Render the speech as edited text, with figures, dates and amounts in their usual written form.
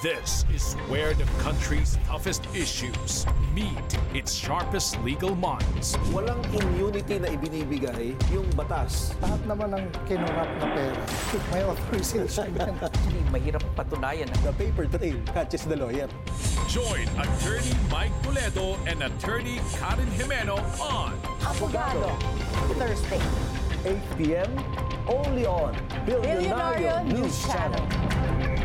This is where the country's toughest issues meet its sharpest legal minds. Walang immunity na ibinibigay yung batas. Lahat naman ng kinurap na pera, may authorization yan. Actually, mahirap patunayan. The paper trail catches the lawyer. Join Attorney Mike Toledo and Attorney Karen Jimeno on Abogado. Thursday. 8 p.m. only on Billionaire News Channel.